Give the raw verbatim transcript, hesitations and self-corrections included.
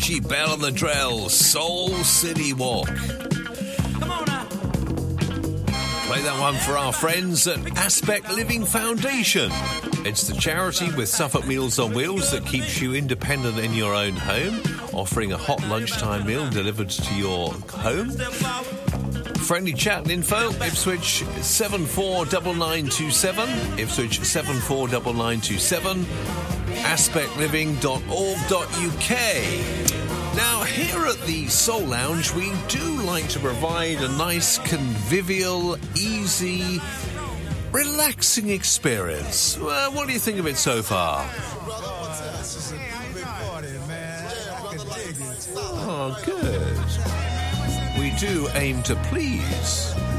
Richie Bell and the Drells, Soul City Walk. Play that one for our friends at Aspect Living Foundation. It's the charity with Suffolk Meals on Wheels that keeps you independent in your own home, offering a hot lunchtime meal delivered to your home. Friendly chat and info, Ipswich seven four nine nine two seven, Ipswich seven four nine nine two seven, aspect living dot org dot U K. Now, here at the Soul Lounge, we do like to provide a nice, convivial, easy, relaxing experience. Uh, what do you think of it so far? Oh, good. We do aim to please.